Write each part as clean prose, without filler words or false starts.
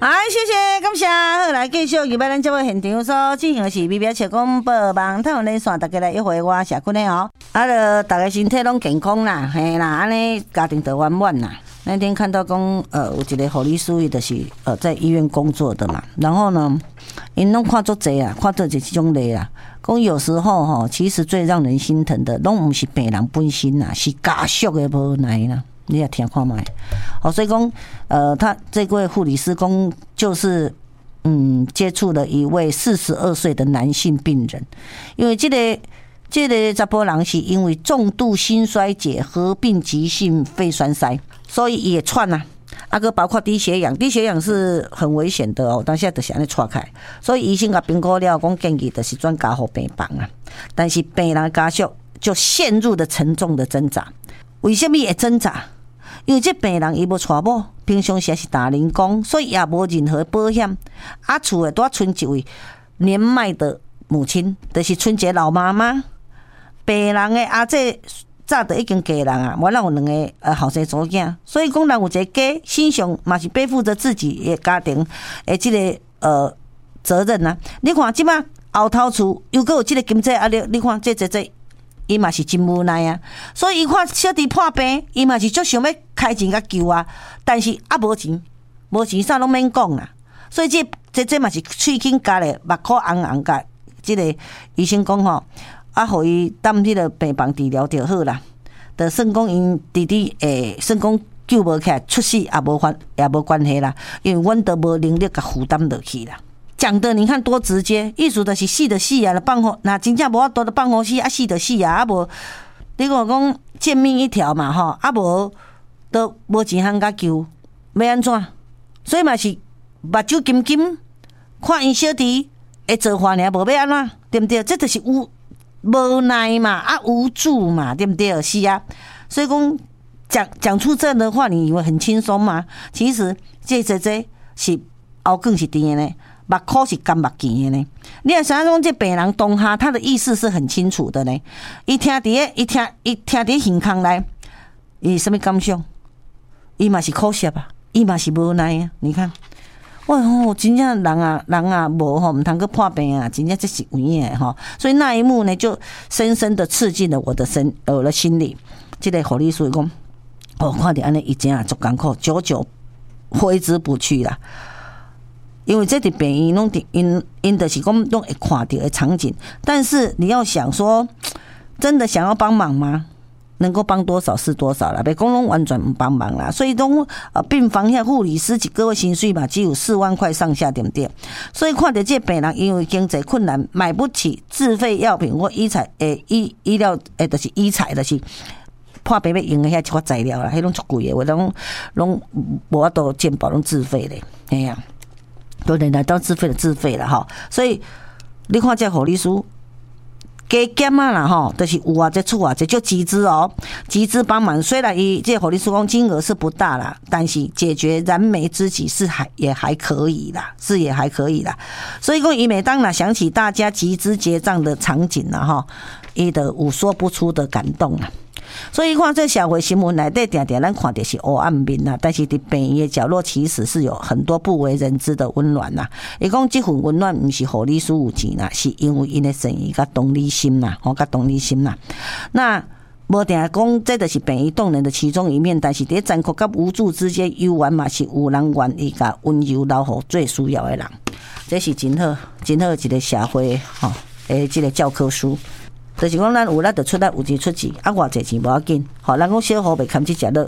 谢谢，感谢。好，来继续入来咱节目现场所进行的是微笑广播网透连线，大家来约会我社群的哦。大家身体拢健康啦，嘿啦，安尼家庭就圆满啦。那天看到讲，有一个护理师，伊就是在医院工作的嘛。然后呢，因拢看足济啊，看到这种类啊。讲有时候吼，其实最让人心疼的，拢不是病人本身啦，是家属的无奈啦。你也听看卖，所以讲，他这位护理师公就是接触了一位42岁的男性病人，因为这个查甫人是因为重度心衰竭合并急性肺栓塞，所以也喘啊。个包括低血氧，低血氧是很危险的哦。但现在就是安尼岔开，所以医生甲评估了，讲建议就是转加护病房啊。但是病人家属就陷入了沉重的挣扎。为什么会挣扎？因为这病人伊无娶某，平常时是打零工，所以也无任何保险。厝诶，拄剩一位年迈的母亲，就是剩一个老妈妈。病人诶姐早就已经嫁人啊，原来有两个后生祖囝，所以讲人有一个家，心上嘛是背负着自己诶家庭诶这个责任啊。你看即摆后头厝又搁有这个经济压力，你看这。伊嘛是真无奈啊，所以伊看小弟破病，伊嘛是足想要开钱甲救啊，但是无钱啥拢免讲啦。所以这嘛是喙紧夹咧，目眶红红甲，这个医生讲吼，互伊踮迄个病房治疗就好啦。就算讲因弟弟算讲救无起来，出事也无关系啦，因为阮都无能力甲负担落去啦。讲的你看多直接，意思就是死就死啊，放火那真正无法度就放火死，死就死啊，无你讲贱命一条嘛吼，无都无钱通甲救，要安怎？所以嘛是目睭金金，看因小弟会做法尔，无要安怎，对不对？这就是无奈嘛，无助嘛，对不对？是啊，所以讲出这样的话，你以为很轻松吗？其实这是后更是甜的呢。目眶是干目见的呢，你也想讲这病人当下他的意识是很清楚的呢。伊听伫现况来，伊什么感想？伊嘛是可惜啊，伊嘛是无奈啊。你看，真正人啊无吼，唔通去破病啊，真正这是有影的吼。所以那一幕呢，就深深的刺进了我的心里。这个护理师讲，看到安尼伊真啊足艰苦，久久挥之不去啦。因为这伫病院拢因的是讲拢会看到的场景，但是你要想说，真的想要帮忙吗？能够帮多少是多少啦，别讲拢完全唔帮忙啦。所以拢病房遐护理师一个月薪水嘛，只有4万块上下，对不对？所以看到这病人因为经济困难，买不起自费药品或医疗就是医材，就是破病要用的遐一块材料啦，迄拢足贵的，我拢无法度健保拢自费咧，哎呀。都人来到自费的自费了哈，所以你看这护理师加减啊啦哈，就是有啊这出啊这就集资哦，集资帮忙。虽然这护理师讲金额是不大啦，但是解决燃眉之急是也还可以啦，也还可以啦。所以讲伊每当啦想起大家集资结账的场景啦哈，伊的有说不出的感动啦。所以看这社会新闻内底常常咱看的是黑暗面啦，但是伫病院的角落其实是有很多不为人知的温暖啦。伊讲这份温暖不是护理师有钱啦，是因为因的善意甲同理心啦，甲同理心啦。那无定讲这就是病院动人的其中一面，但是伫残酷甲无助之间，犹原嘛是有人愿意甲温柔留予最需要的人。这是真好一个社会这个教科书。就是讲，咱有力就出力，有钱出钱，偌济钱无要紧。人讲小河袂堪去食乐，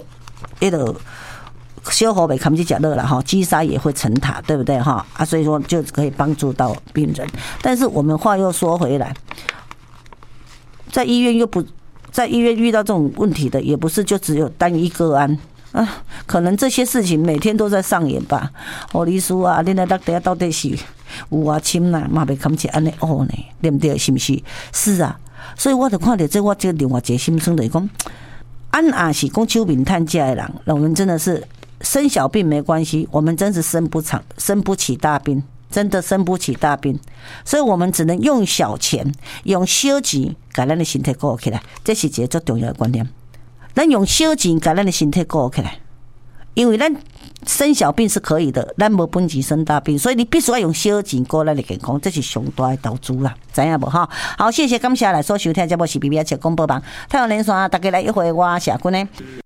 小河袂堪去食乐啦，积沙也会成塔，对不对所以说就可以帮助到病人。但是我们话又说回来，在医院遇到这种问题的，也不是就只有单一个案啊，可能这些事情每天都在上演吧。护理师啊，恁的力到底是有偌深啦，嘛袂堪去安尼呢，对不对？是不是？是啊。所以我就看到这，我这另外一个心声就是讲，俺也是讲手面探家的人，我们真的是生小病没关系，我们真是生不起大病，真的生不起大病，所以我们只能用小钱，用小钱把咱的身体顾起来，这是一个最重要的观念。咱用小钱把咱的身体顾起来，因为咱生小病是可以的，咱无本钱生大病，所以你必须要用小钱过咱的健康，这是上大的投资啦，知影无哈？好，谢谢感谢来所收听节目是 BBS 广播网，太阳连线大家来约会我社群呢。